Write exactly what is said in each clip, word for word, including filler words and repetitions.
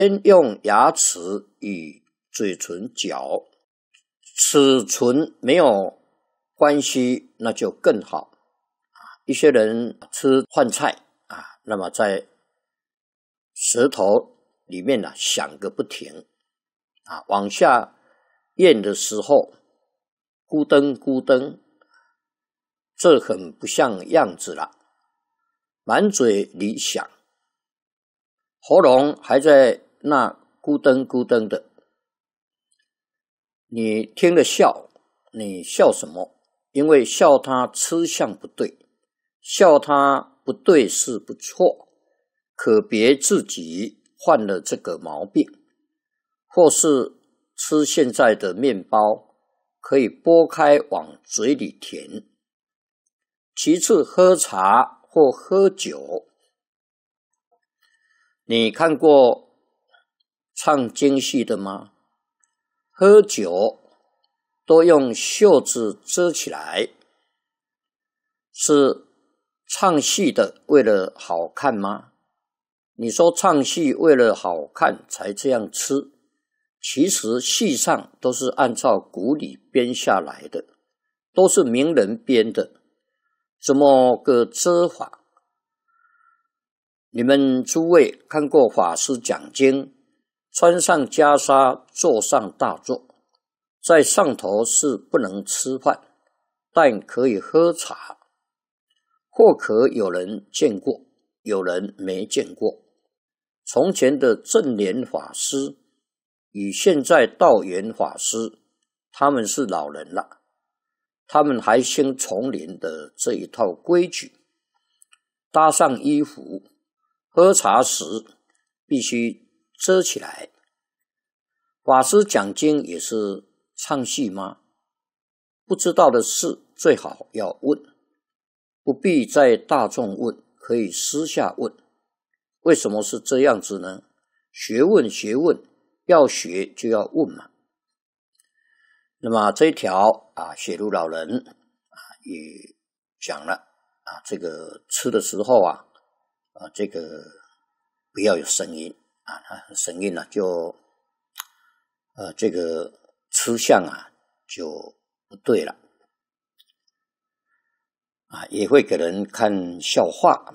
先用牙齿与嘴唇嚼，齿唇没有关系，那就更好。一些人吃饭菜啊，那么在舌头里面呢响个不停啊，往下咽的时候咕噔咕噔，这很不像样子了，满嘴里响，喉咙还在那咕噔咕噔的。你听了笑，你笑什么？因为笑他吃相不对，笑他不对是不错，可别自己患了这个毛病。或是吃现在的面包，可以剥开往嘴里填。其次，喝茶或喝酒，你看过唱京戏的吗？喝酒都用袖子遮起来，是唱戏的为了好看吗？你说唱戏为了好看才这样吃，其实戏上都是按照古礼编下来的，都是名人编的，怎么个遮法？你们诸位看过法师讲经，穿上袈裟，坐上大座，在上头是不能吃饭，但可以喝茶。或可有人见过，有人没见过。从前的正莲法师与现在道元法师，他们是老人了，他们还兴丛林的这一套规矩，搭上衣服，喝茶时必须遮起来。法师讲经也是唱戏吗？不知道的事最好要问，不必在大众问，可以私下问。为什么是这样子呢？学问学问，要学就要问嘛。那么这一条啊，写入老人啊也讲了啊，这个吃的时候啊，啊这个不要有声音啊，声音呢、啊、就呃这个吃相啊就不对了啊，也会给人看笑话。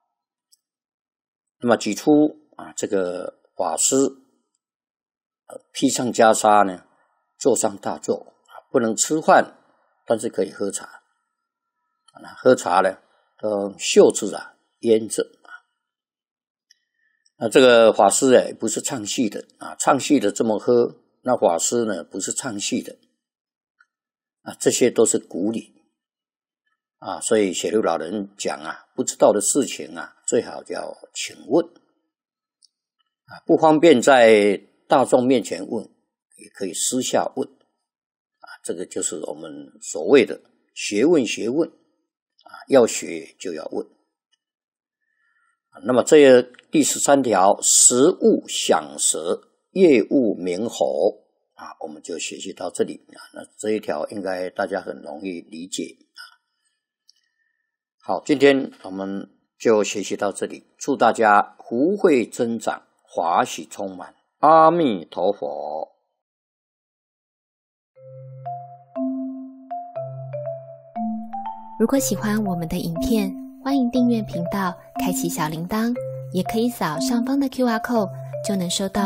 那么举出啊，这个法师呃披上袈裟呢，坐上大座啊，不能吃饭，但是可以喝茶。啊、喝茶呢，都袖子啊腌着啊。那这个法师哎，不是唱戏的啊，唱戏的这么喝，那法师呢不是唱戏的啊，这些都是古礼啊，所以写入老人讲啊，不知道的事情啊，最好要请问啊，不方便在大众面前问，也可以私下问啊，这个就是我们所谓的学问学问啊，要学就要问。啊、那么这第十三条，食物响舌，业物鸣喉啊，我们就学习到这里啊。那这一条应该大家很容易理解。好，今天我们就学习到这里，祝大家福慧增长，华喜充满，阿弥陀佛。 如果喜欢我们的影片，欢迎订阅频道，开启小铃铛，也可以扫上方的 Q R code， 就能收到